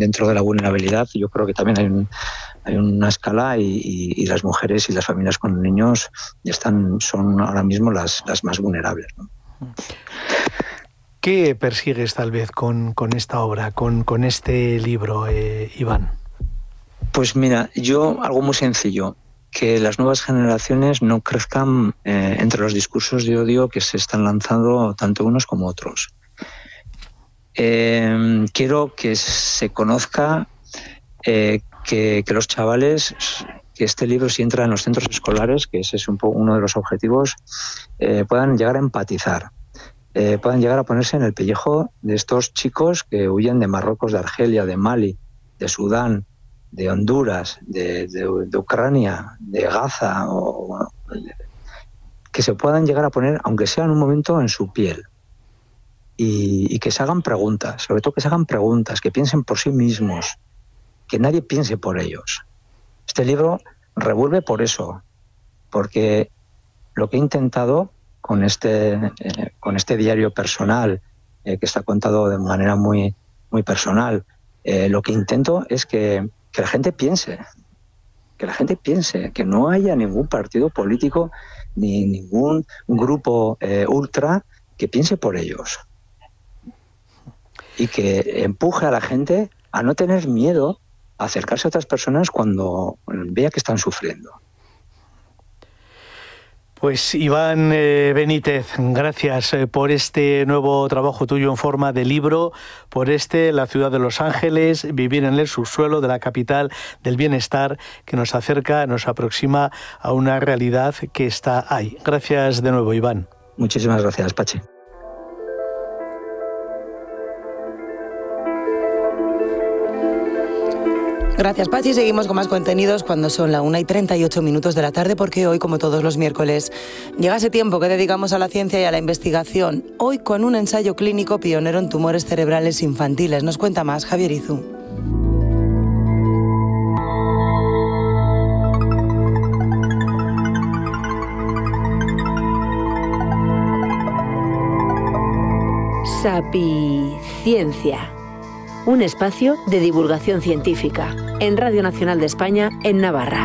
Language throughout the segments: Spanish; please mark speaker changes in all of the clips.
Speaker 1: dentro de la vulnerabilidad yo creo que también hay una escala y las mujeres y las familias con niños son ahora mismo las más vulnerables, ¿no?
Speaker 2: ¿Qué persigues tal vez con esta obra, con este libro, Iván?
Speaker 1: Pues mira, algo muy sencillo, que las nuevas generaciones no crezcan entre los discursos de odio que se están lanzando tanto unos como otros. Quiero que se conozca que los chavales, que este libro, si entra en los centros escolares, que ese es un poco uno de los objetivos, puedan llegar a empatizar, puedan llegar a ponerse en el pellejo de estos chicos que huyen de Marruecos, de Argelia, de Mali, de Sudán, de Honduras, de Ucrania, de Gaza, que se puedan llegar a poner, aunque sea en un momento, en su piel. Y que se hagan preguntas, sobre todo que se hagan preguntas, que piensen por sí mismos, que nadie piense por ellos. Este libro revuelve por eso, porque lo que he intentado con este diario personal, que está contado de manera muy, muy personal, lo que intento es que la gente piense, que no haya ningún partido político ni ningún grupo ultra que piense por ellos y que empuje a la gente a no tener miedo a acercarse a otras personas cuando vea que están sufriendo.
Speaker 2: Pues Iván Benítez, gracias por este nuevo trabajo tuyo en forma de libro, por La ciudad de Los Ángeles, vivir en el subsuelo de la capital del bienestar, que nos acerca, nos aproxima a una realidad que está ahí. Gracias de nuevo, Iván.
Speaker 1: Muchísimas gracias, Pachi.
Speaker 3: Gracias, Pachi. Seguimos con más contenidos cuando son la 1:38 de la tarde, porque hoy, como todos los miércoles, llega ese tiempo que dedicamos a la ciencia y a la investigación. Hoy con un ensayo clínico pionero en tumores cerebrales infantiles. Nos cuenta más Javier Izú.
Speaker 4: Sapiciencia. Un espacio de divulgación científica en Radio Nacional de España, en Navarra.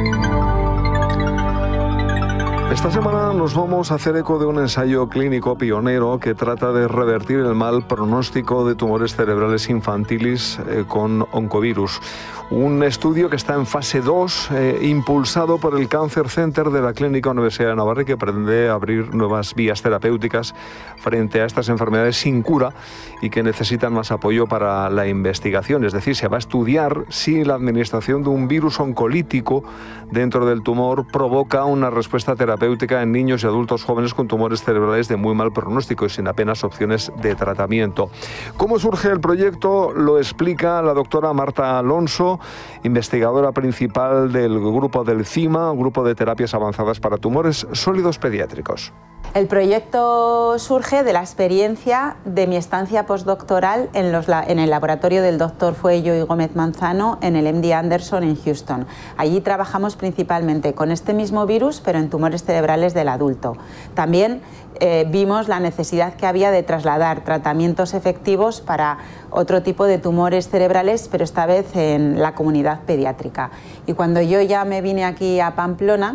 Speaker 5: Esta semana nos vamos a hacer eco de un ensayo clínico pionero que trata de revertir el mal pronóstico de tumores cerebrales infantiles con oncovirus. Un estudio que está en fase 2, impulsado por el Cancer Center de la Clínica Universidad de Navarra, que pretende abrir nuevas vías terapéuticas frente a estas enfermedades sin cura y que necesitan más apoyo para la investigación. Es decir, se va a estudiar si la administración de un virus oncolítico dentro del tumor provoca una respuesta terapéutica en niños y adultos jóvenes con tumores cerebrales de muy mal pronóstico y sin apenas opciones de tratamiento. ¿Cómo surge el proyecto? Lo explica la doctora Marta Alonso, investigadora principal del grupo del CIMA, Grupo de Terapias Avanzadas para Tumores Sólidos Pediátricos.
Speaker 6: El proyecto surge de la experiencia de mi estancia postdoctoral en el laboratorio del doctor Fuello y Gómez Manzano en el MD Anderson en Houston. Allí trabajamos principalmente con este mismo virus, pero en tumores cerebrales del adulto. También vimos la necesidad que había de trasladar tratamientos efectivos para otro tipo de tumores cerebrales, pero esta vez en la comunidad pediátrica. Y cuando yo ya me vine aquí a Pamplona,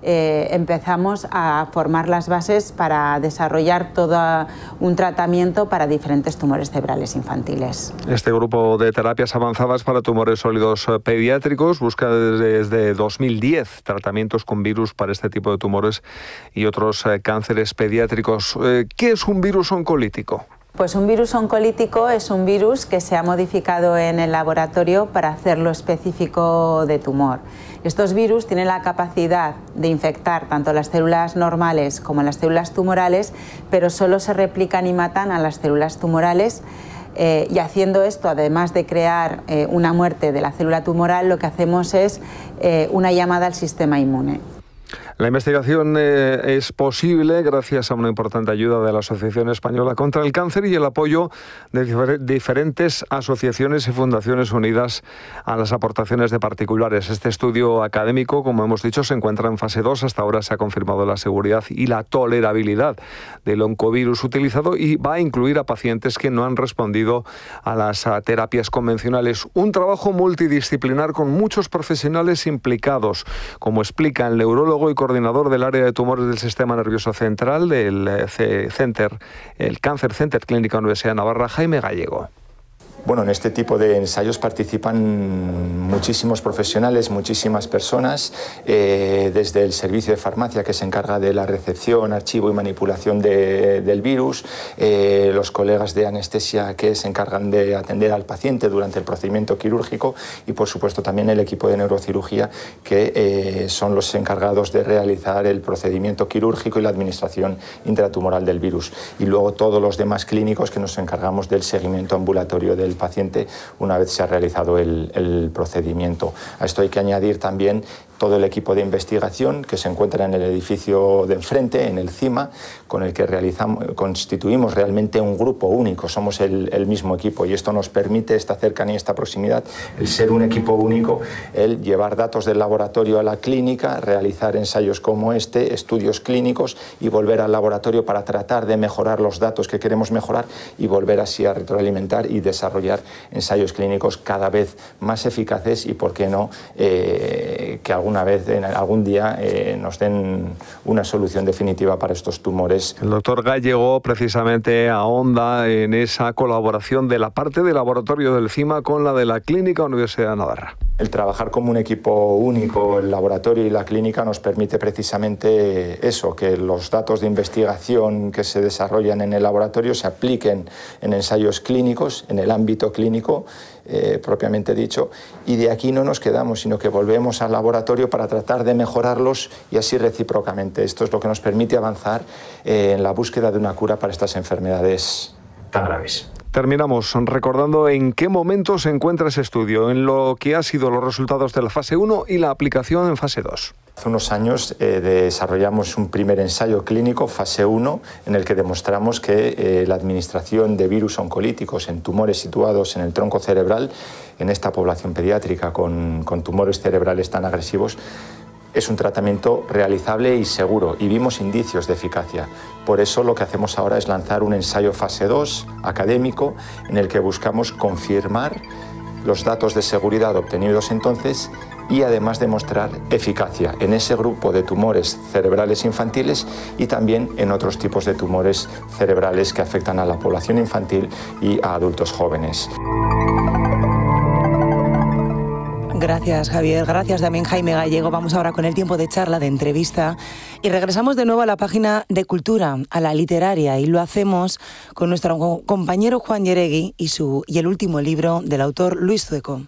Speaker 6: empezamos a formar las bases para desarrollar todo un tratamiento para diferentes tumores cerebrales infantiles.
Speaker 5: Este grupo de terapias avanzadas para tumores sólidos pediátricos busca desde 2010 tratamientos con virus para este tipo de tumores y otros cánceres pediátricos. ¿Qué es un virus oncolítico?
Speaker 6: Pues un virus oncolítico es un virus que se ha modificado en el laboratorio para hacerlo específico de tumor. Estos virus tienen la capacidad de infectar tanto las células normales como las células tumorales, pero solo se replican y matan a las células tumorales. Y haciendo esto, además de crear una muerte de la célula tumoral, lo que hacemos es una llamada al sistema inmune.
Speaker 5: La investigación es posible gracias a una importante ayuda de la Asociación Española contra el Cáncer y el apoyo de diferentes asociaciones y fundaciones unidas a las aportaciones de particulares. Este estudio académico, como hemos dicho, se encuentra en fase 2. Hasta ahora se ha confirmado la seguridad y la tolerabilidad del oncovirus utilizado y va a incluir a pacientes que no han respondido a las terapias convencionales. Un trabajo multidisciplinar con muchos profesionales implicados, como explica el neurólogo y coordinador del área de tumores del sistema nervioso central del el Cancer Center Clínica Universidad de Navarra, Jaime Gallego.
Speaker 7: Bueno, en este tipo de ensayos participan muchísimos profesionales, muchísimas personas, desde el servicio de farmacia que se encarga de la recepción, archivo y manipulación del virus, los colegas de anestesia que se encargan de atender al paciente durante el procedimiento quirúrgico y, por supuesto, también el equipo de neurocirugía que son los encargados de realizar el procedimiento quirúrgico y la administración intratumoral del virus. Y luego todos los demás clínicos que nos encargamos del seguimiento ambulatorio del paciente una vez se ha realizado el procedimiento. A esto hay que añadir también todo el equipo de investigación que se encuentra en el edificio de enfrente, en el CIMA, con el que constituimos realmente un grupo único, somos el mismo equipo y esto nos permite esta cercanía, esta proximidad, el ser un equipo único, el llevar datos del laboratorio a la clínica, realizar ensayos como este, estudios clínicos y volver al laboratorio para tratar de mejorar los datos que queremos mejorar y volver así a retroalimentar y desarrollar ensayos clínicos cada vez más eficaces y, por qué no, que algún día nos den una solución definitiva para estos tumores.
Speaker 5: El doctor Gallego precisamente ahonda en esa colaboración de la parte del laboratorio del CIMA con la de la Clínica Universidad de Navarra.
Speaker 7: El trabajar como un equipo único, el laboratorio y la clínica, nos permite precisamente eso, que los datos de investigación que se desarrollan en el laboratorio se apliquen en ensayos clínicos, en el ámbito clínico propiamente dicho, y de aquí no nos quedamos, sino que volvemos al laboratorio para tratar de mejorarlos y así recíprocamente. Esto es lo que nos permite avanzar en la búsqueda de una cura para estas enfermedades tan graves.
Speaker 5: Terminamos recordando en qué momento se encuentra ese estudio, en lo que han sido los resultados de la fase 1 y la aplicación en fase 2.
Speaker 7: Hace unos años desarrollamos un primer ensayo clínico, fase 1, en el que demostramos que la administración de virus oncolíticos en tumores situados en el tronco cerebral, en esta población pediátrica con tumores cerebrales tan agresivos, es un tratamiento realizable y seguro, y vimos indicios de eficacia. Por eso lo que hacemos ahora es lanzar un ensayo fase 2 académico en el que buscamos confirmar los datos de seguridad obtenidos entonces y además demostrar eficacia en ese grupo de tumores cerebrales infantiles y también en otros tipos de tumores cerebrales que afectan a la población infantil y a adultos jóvenes.
Speaker 3: Gracias, Javier. Gracias también, Jaime Gallego. Vamos ahora con el tiempo de charla, de entrevista, y regresamos de nuevo a la página de cultura, a la literaria, y lo hacemos con nuestro compañero Juan Yeregui y el último libro del autor Luis Zueco.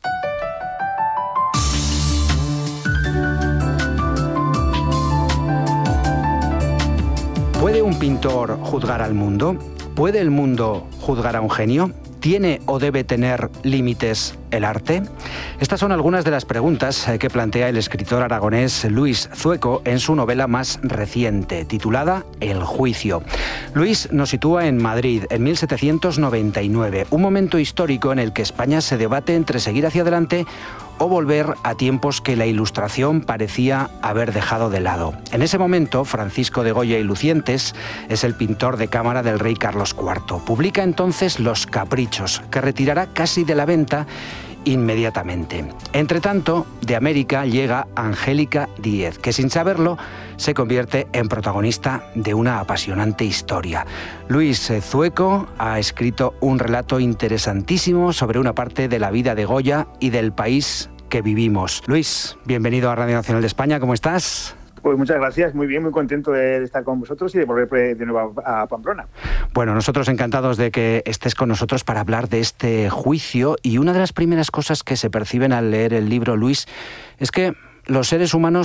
Speaker 8: ¿Puede un pintor juzgar al mundo? ¿Puede el mundo juzgar a un genio? ¿Tiene o debe tener límites el arte? Estas son algunas de las preguntas que plantea el escritor aragonés Luis Zueco en su novela más reciente, titulada El juicio. Luis nos sitúa en Madrid, en 1799, un momento histórico en el que España se debate entre seguir hacia adelante o volver a tiempos que la Ilustración parecía haber dejado de lado. En ese momento, Francisco de Goya y Lucientes es el pintor de cámara del rey Carlos IV. Publica entonces Los Caprichos, que retirará casi de la venta inmediatamente. Entretanto, de América llega Angélica Díez, que sin saberlo se convierte en protagonista de una apasionante historia. Luis Zueco ha escrito un relato interesantísimo sobre una parte de la vida de Goya y del país que vivimos. Luis, bienvenido a Radio Nacional de España, ¿cómo estás?
Speaker 9: Pues muchas gracias, muy bien, muy contento de estar con vosotros y de volver de nuevo a Pamplona.
Speaker 8: Bueno, nosotros encantados de que estés con nosotros para hablar de este juicio, y una de las primeras cosas que se perciben al leer el libro, Luis, es que los seres humanos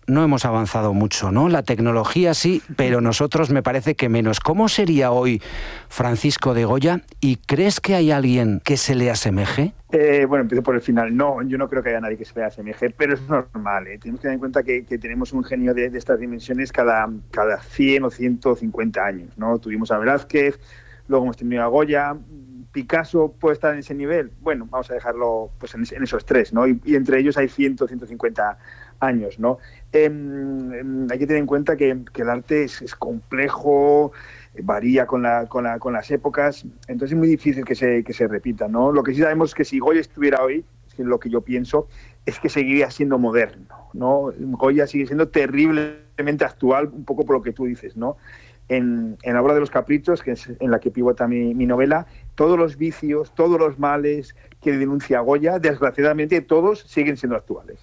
Speaker 8: no hemos avanzado mucho, ¿no? La tecnología sí, pero nosotros me parece que menos. ¿Cómo sería hoy Francisco de Goya? ¿Y crees que hay alguien que se le asemeje?
Speaker 9: Bueno, empiezo por el final. No, yo no creo que haya nadie que se le asemeje, pero es normal. Tenemos que tener en cuenta que tenemos un genio de estas dimensiones cada 100 o 150 años, ¿no? Tuvimos a Velázquez, luego hemos tenido a Goya. ¿Picasso puede estar en ese nivel? Bueno, vamos a dejarlo pues en esos tres, ¿no? Y entre ellos hay 100 o 150 años, ¿no? Hay que tener en cuenta que el arte es complejo, varía con las épocas, entonces es muy difícil que se repita, ¿no? Lo que sí sabemos es que si Goya estuviera hoy, es lo que yo pienso, es que seguiría siendo moderno, ¿no? Goya sigue siendo terriblemente actual, un poco por lo que tú dices, ¿no? En la obra de los Caprichos, que es en la que pivota mi novela, todos los vicios, todos los males que denuncia Goya, desgraciadamente todos siguen siendo actuales.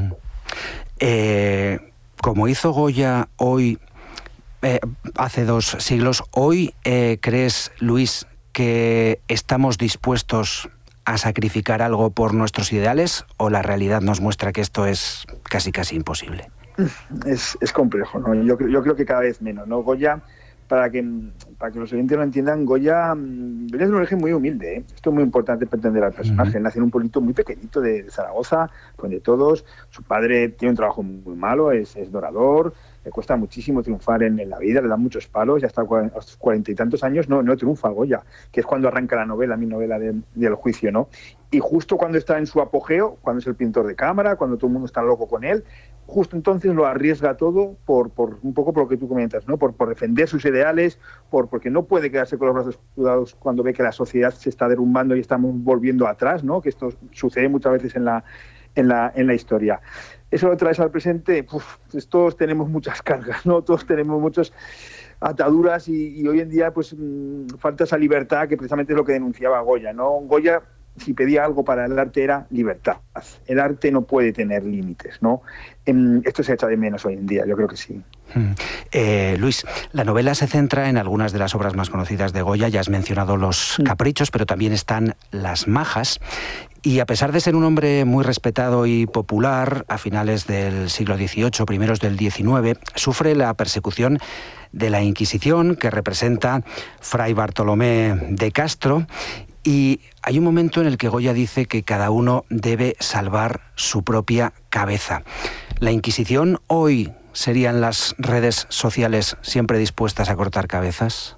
Speaker 8: Como hizo Goya hoy, hace 2 siglos, hoy ¿crees, Luis, que estamos dispuestos a sacrificar algo por nuestros ideales, o la realidad nos muestra que esto es casi imposible?
Speaker 9: Es complejo, ¿no? Yo creo que cada vez menos, ¿no? Goya, para que los oyentes lo entiendan, Goya es un origen muy humilde, ¿eh? Esto es muy importante para entender al personaje. Nace en un pueblito muy pequeñito de Zaragoza, donde todos, su padre tiene un trabajo muy malo, es dorador, le cuesta muchísimo triunfar en la vida, le dan muchos palos, y hasta a los 40 y tantos años no triunfa Goya, que es cuando arranca la novela, mi novela del juicio, ¿no? Y justo cuando está en su apogeo, cuando es el pintor de cámara, cuando todo el mundo está loco con él, justo entonces lo arriesga todo por un poco por lo que tú comentas, ¿no? Por defender sus ideales, porque no puede quedarse con los brazos cruzados cuando ve que la sociedad se está derrumbando y estamos volviendo atrás, ¿no? Que esto sucede muchas veces en la historia. Eso lo traes al presente, pues todos tenemos muchas cargas, ¿no? Todos tenemos muchas ataduras y hoy en día pues falta esa libertad que precisamente es lo que denunciaba Goya, ¿no? Goya, si pedía algo para el arte, era libertad. El arte no puede tener límites, ¿no? Esto se echa de menos hoy en día, yo creo que sí.
Speaker 8: Luis, la novela se centra en algunas de las obras más conocidas de Goya. Ya has mencionado los Caprichos, pero también están Las Majas. Y a pesar de ser un hombre muy respetado y popular, a finales del siglo XVIII, primeros del XIX, sufre la persecución de la Inquisición, que representa Fray Bartolomé de Castro. Y hay un momento en el que Goya dice que cada uno debe salvar su propia cabeza. ¿La Inquisición hoy serían las redes sociales siempre dispuestas a cortar cabezas?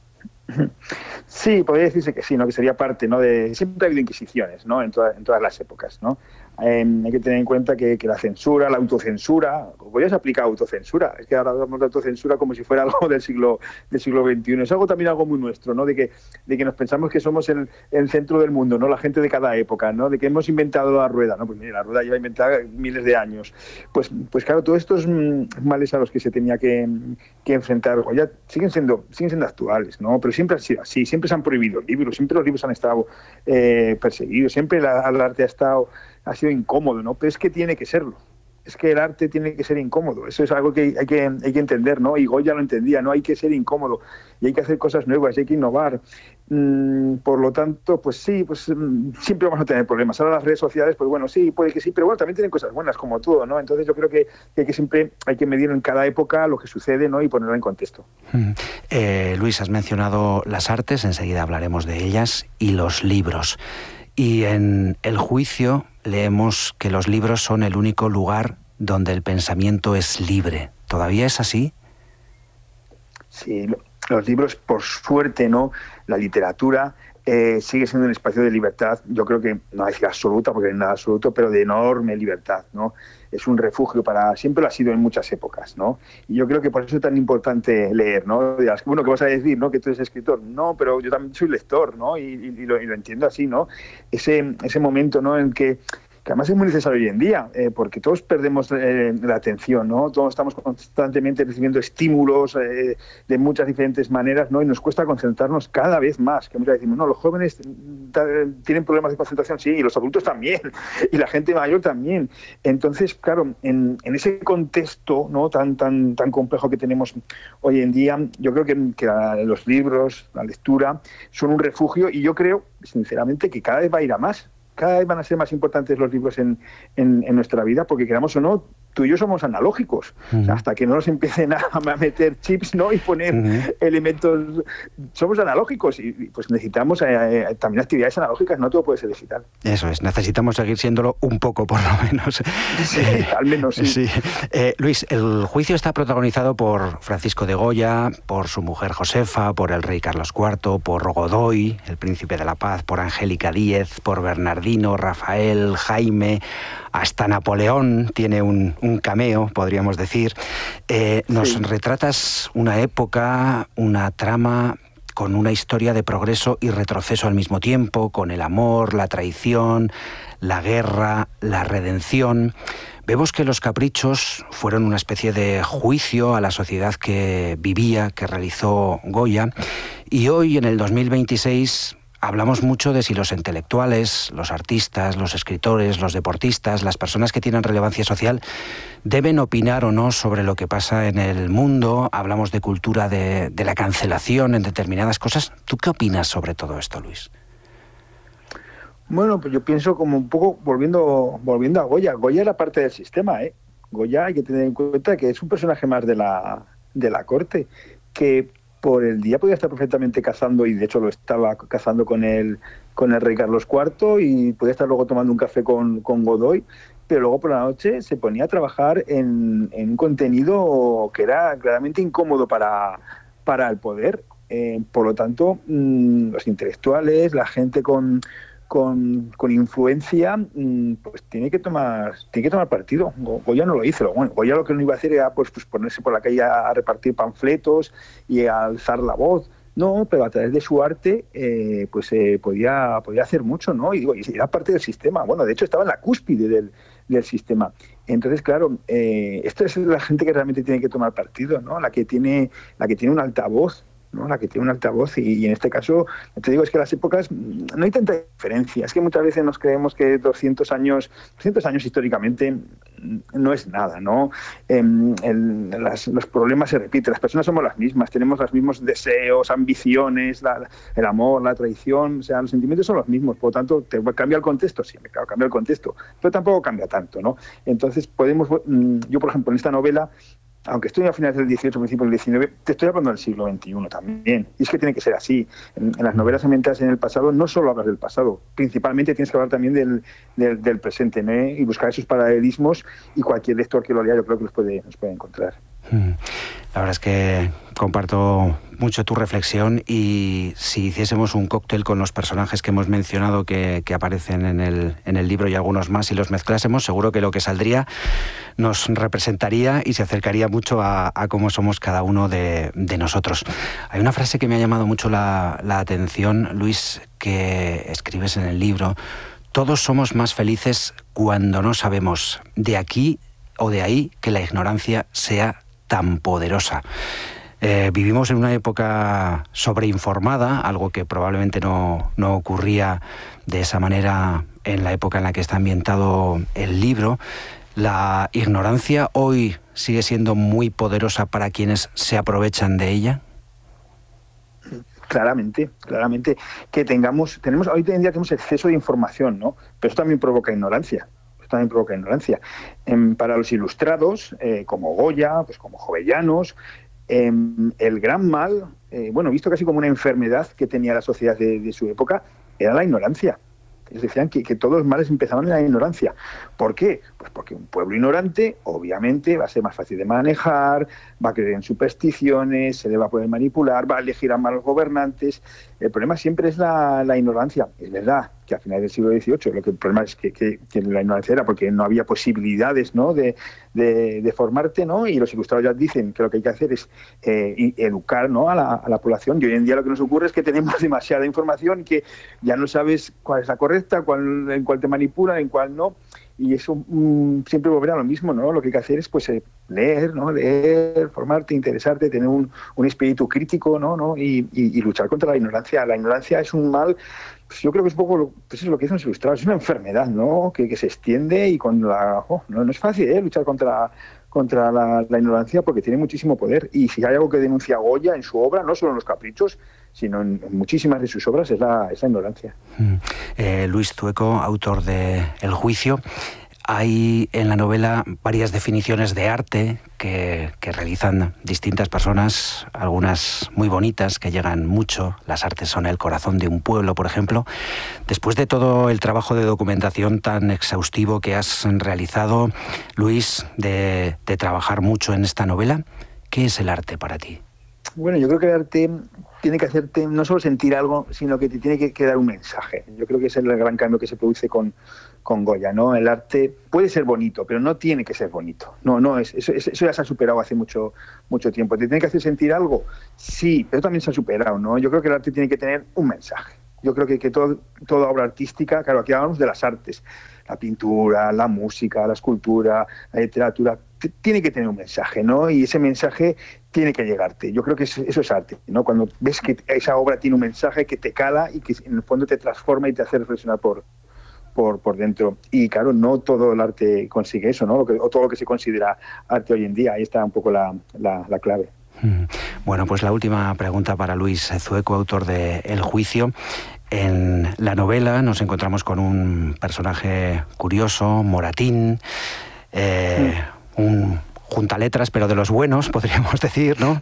Speaker 9: Sí, podría decirse que sí, ¿no? Que sería parte, ¿no? Siempre ha habido inquisiciones, ¿no? En todas las épocas, ¿no? Hay que tener en cuenta que la censura, la autocensura, Goya se aplica autocensura. Es que ahora hablamos de autocensura como si fuera algo del siglo XXI. Es algo muy nuestro, ¿no? De que nos pensamos que somos el centro del mundo, ¿no? La gente de cada época, ¿no? De que hemos inventado la rueda, ¿no? Pues mire, la rueda lleva inventada miles de años. Pues claro, todos estos males a los que se tenía que enfrentar Goya siguen siendo actuales, ¿no? Pero siempre ha sido así, siempre se han prohibido libros, siempre los libros han estado perseguidos, siempre el arte ha sido incómodo, ¿no? Pero es que tiene que serlo. Es que el arte tiene que ser incómodo. Eso es algo que hay que entender, ¿no? Y Goya lo entendía, ¿no? Hay que ser incómodo y hay que hacer cosas nuevas, y hay que innovar. Por lo tanto, pues sí, siempre vamos a tener problemas. Ahora las redes sociales, pues bueno, sí, puede que sí, pero bueno, también tienen cosas buenas, como todo, ¿no? Entonces yo creo que siempre hay que medir en cada época lo que sucede, ¿no? Y ponerlo en contexto.
Speaker 8: Luis, has mencionado las artes, enseguida hablaremos de ellas, y los libros. Y en El Juicio leemos que los libros son el único lugar donde el pensamiento es libre. ¿Todavía es así?
Speaker 9: Sí, los libros, por suerte, ¿no? La literatura sigue siendo un espacio de libertad, yo creo que no hay absoluta, porque no hay nada absoluto, pero de enorme libertad, ¿no? Es un refugio siempre lo ha sido en muchas épocas, ¿no? Y yo creo que por eso es tan importante leer, ¿no? Dirás, bueno, ¿qué vas a decir, no? Que tú eres escritor. No, pero yo también soy lector, ¿no? Y lo entiendo así, ¿no? Ese momento, ¿no? En que además es muy necesario hoy en día, porque todos perdemos la atención, ¿no? Todos estamos constantemente recibiendo estímulos de muchas diferentes maneras, ¿no? Y nos cuesta concentrarnos cada vez más. Que muchas veces decimos, no, los jóvenes tienen problemas de concentración, sí, y los adultos también, y la gente mayor también. Entonces, claro, en ese contexto, ¿no? tan complejo que tenemos hoy en día, yo creo que los libros, la lectura, son un refugio, y yo creo, sinceramente, que cada vez va a ir a más. Cada vez van a ser más importantes los libros en nuestra vida, porque queramos o no, tú y yo somos analógicos. O sea, hasta que no nos empiecen a meter chips, ¿no? Y poner elementos, somos analógicos y pues necesitamos también actividades analógicas, no todo puede ser digital.
Speaker 8: Eso es, necesitamos seguir siéndolo un poco, por lo menos.
Speaker 9: Sí, al menos sí.
Speaker 8: Luis, el juicio está protagonizado por Francisco de Goya, por su mujer Josefa, por el rey Carlos IV, por Godoy, el príncipe de la paz, por Angélica Díez, por Bernardino, Rafael, Jaime, hasta Napoleón tiene un cameo, podríamos decir. Nos retratas una época, una trama con una historia de progreso y retroceso al mismo tiempo, con el amor, la traición, la guerra, la redención. Vemos que Los Caprichos fueron una especie de juicio a la sociedad que vivía, que realizó Goya, y hoy, en el 2026, hablamos mucho de si los intelectuales, los artistas, los escritores, los deportistas, las personas que tienen relevancia social, deben opinar o no sobre lo que pasa en el mundo. Hablamos de cultura de la cancelación en determinadas cosas. ¿Tú qué opinas sobre todo esto, Luis?
Speaker 9: Bueno, pues yo pienso como un poco volviendo a Goya. Goya era parte del sistema, ¿eh? Goya hay que tener en cuenta que es un personaje más de la corte, que por el día podía estar perfectamente cazando, y de hecho lo estaba cazando con el rey Carlos IV, y podía estar luego tomando un café con Godoy, pero luego por la noche se ponía a trabajar en un contenido que era claramente incómodo para el poder. Por lo tanto, los intelectuales, la gente con influencia, pues tiene que tomar partido. Goya no lo hizo. Bueno, Goya lo que no iba a hacer era pues ponerse por la calle a repartir panfletos y a alzar la voz. No, pero a través de su arte podía hacer mucho, ¿no? Y era parte del sistema. Bueno, de hecho estaba en la cúspide del sistema. Entonces, claro, esta es la gente que realmente tiene que tomar partido, ¿no? La que tiene un altavoz, ¿no? La que tiene un altavoz, y en este caso, te digo, es que las épocas no hay tanta diferencia. Es que muchas veces nos creemos que 200 años históricamente no es nada, ¿no? Los problemas se repiten, las personas somos las mismas, tenemos los mismos deseos, ambiciones, el amor, la traición, o sea, los sentimientos son los mismos. Por lo tanto, ¿cambia el contexto? Sí, claro, cambia el contexto, pero tampoco cambia tanto, ¿no? Entonces yo, por ejemplo, en esta novela, aunque estoy a finales del XVIII, principios del XIX, te estoy hablando del siglo XXI también. Y es que tiene que ser así. En las novelas ambientadas en el pasado no solo hablas del pasado, principalmente tienes que hablar también del presente, ¿no? Y buscar esos paralelismos, y cualquier lector que lo lea yo creo que los puede encontrar.
Speaker 8: La verdad es que comparto mucho tu reflexión, y si hiciésemos un cóctel con los personajes que hemos mencionado que aparecen en el libro y algunos más, y los mezclásemos, seguro que lo que saldría nos representaría y se acercaría mucho a cómo somos cada uno de nosotros. Hay una frase que me ha llamado mucho la atención, Luis, que escribes en el libro: todos somos más felices cuando no sabemos, de aquí o de ahí que la ignorancia sea tan poderosa. Vivimos en una época sobreinformada, algo que probablemente no ocurría de esa manera en la época en la que está ambientado el libro. ¿La ignorancia hoy sigue siendo muy poderosa para quienes se aprovechan de ella?
Speaker 9: Claramente. Que hoy en día tenemos exceso de información, ¿no? Pero eso también provoca ignorancia. Para los ilustrados, como Goya, pues como Jovellanos, el gran mal, visto casi como una enfermedad que tenía la sociedad de su época, era la ignorancia. Ellos decían que todos los males empezaban en la ignorancia. ¿Por qué? Pues porque un pueblo ignorante, obviamente, va a ser más fácil de manejar, va a creer en supersticiones, se le va a poder manipular, va a elegir a malos gobernantes. El problema siempre es la ignorancia. Es verdad que a finales del siglo XVIII el problema es que la ignorancia era porque no había posibilidades, ¿no?, de formarte, ¿no? Y los ilustrados ya dicen que lo que hay que hacer es educar, ¿no?, a la población. Y hoy en día lo que nos ocurre es que tenemos demasiada información, que ya no sabes cuál es la correcta, en cuál te manipulan, en cuál no. Y eso siempre volverá a lo mismo, ¿no? Lo que hay que hacer es pues leer, ¿no? Leer, formarte, interesarte, tener un espíritu crítico, ¿no? Y luchar contra la ignorancia. La ignorancia es un mal, pues yo creo que es un poco lo que dicen los ilustrados, es una enfermedad, ¿no? Que se extiende, y no es fácil, luchar contra la ignorancia, porque tiene muchísimo poder. Y si hay algo que denuncia Goya en su obra, no solo en Los Caprichos, sino en muchísimas de sus obras, es la ignorancia.
Speaker 8: Luis Zueco, autor de El Juicio. hay en la novela varias definiciones de arte que realizan distintas personas, algunas muy bonitas que llegan mucho. Las artes son el corazón de un pueblo, por ejemplo. Después de todo el trabajo de documentación tan exhaustivo que has realizado, Luis, de trabajar mucho en esta novela, ¿qué es el arte para ti?
Speaker 9: Bueno, yo creo que el arte tiene que hacerte no solo sentir algo, sino que te tiene que dar un mensaje. Yo creo que ese es el gran cambio que se produce con Goya, ¿no? El arte puede ser bonito, pero no tiene que ser bonito. No es eso ya se ha superado hace mucho tiempo. ¿Te tiene que hacer sentir algo? Sí, pero también se ha superado, ¿no? Yo creo que el arte tiene que tener un mensaje. Yo creo que toda obra artística, claro, aquí hablamos de las artes, la pintura, la música, la escultura, la literatura, tiene que tener un mensaje, ¿no? Y ese mensaje tiene que llegarte. Yo creo que eso es arte, ¿no? Cuando ves que esa obra tiene un mensaje que te cala y que en el fondo te transforma y te hace reflexionar por dentro. Y claro, no todo el arte consigue eso, ¿no? O todo lo que se considera arte hoy en día. Ahí está un poco la clave.
Speaker 8: Bueno, pues la última pregunta para Luis Zueco, autor de El juicio. En la novela nos encontramos con un personaje curioso, Moratín, un juntaletras, pero de los buenos, podríamos decir, ¿no?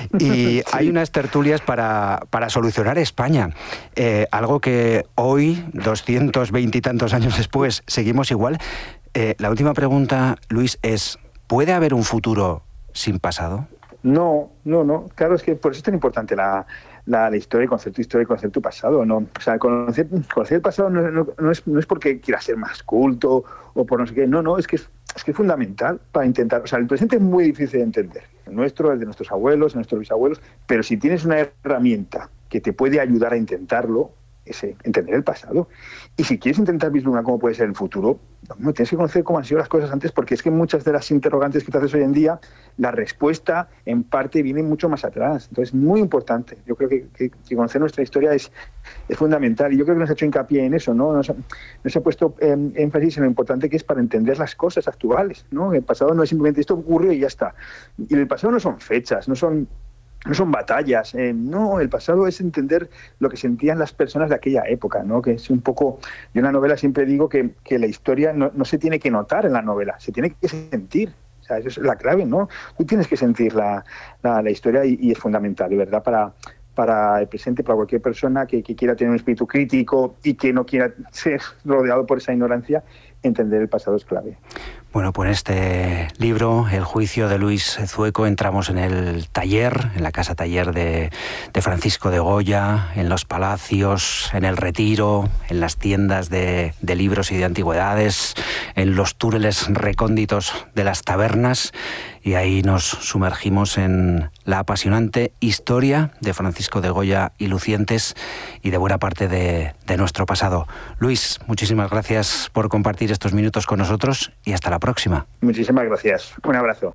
Speaker 8: Y sí, hay unas tertulias para solucionar España. Algo que hoy, 220 y tantos años después, seguimos igual. La última pregunta, Luis, es: ¿puede haber un futuro sin pasado?
Speaker 9: No. Claro, es que por eso es tan importante la historia, el concepto histórico, el concepto pasado, ¿no? O sea, conocer el pasado no es porque quiera ser más culto o por no sé qué. No, es que es fundamental para intentar. O sea, el presente es muy difícil de entender. El nuestro, el de nuestros abuelos, el de nuestros bisabuelos. Pero si tienes una herramienta que te puede ayudar a intentarlo, es entender el pasado. Y si quieres intentar vislumbrar cómo puede ser el futuro, no tienes que conocer cómo han sido las cosas antes, porque es que muchas de las interrogantes que te haces hoy en día, la respuesta en parte viene mucho más atrás. Entonces, muy importante. Yo creo que conocer nuestra historia es fundamental, y yo creo que nos ha hecho hincapié en eso, ¿no? Nos ha puesto énfasis en lo importante que es para entender las cosas actuales, ¿no? El pasado no es simplemente esto ocurrió y ya está. Y el pasado no son fechas, no son batallas, no, el pasado es entender lo que sentían las personas de aquella época, ¿no? Que es un poco, yo en la novela siempre digo que la historia no se tiene que notar en la novela, se tiene que sentir. O sea, esa es la clave, ¿no? Tú tienes que sentir la historia y es fundamental, de verdad, para el presente, para cualquier persona que quiera tener un espíritu crítico y que no quiera ser rodeado por esa ignorancia, entender el pasado es clave.
Speaker 8: Bueno, pues en este libro, El juicio de Luis Zueco, entramos en el taller, en la casa taller de Francisco de Goya, en los palacios, en el Retiro, en las tiendas de libros y de antigüedades, en los túneles recónditos de las tabernas, y ahí nos sumergimos en la apasionante historia de Francisco de Goya y Lucientes y de buena parte de nuestro pasado. Luis, muchísimas gracias por compartir estos minutos con nosotros y hasta la próxima.
Speaker 9: Muchísimas gracias. Un abrazo.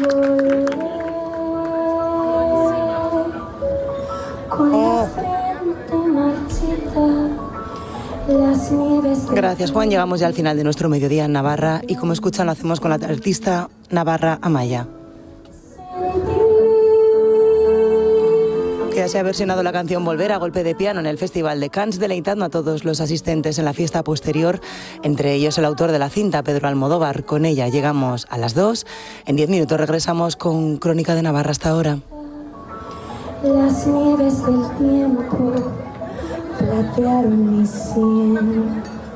Speaker 3: Gracias, Juan. Llegamos ya al final de nuestro mediodía en Navarra y, como escuchan, lo hacemos con la artista navarra Amaya, que ya se ha versionado la canción Volver a golpe de piano en el Festival de Cannes, deleitando a todos los asistentes en la fiesta posterior, entre ellos el autor de la cinta, Pedro Almodóvar. Con ella llegamos a las 2. En 10 minutos regresamos con Crónica de Navarra. Hasta ahora.
Speaker 10: Las nieves del tiempo platearon mi sien.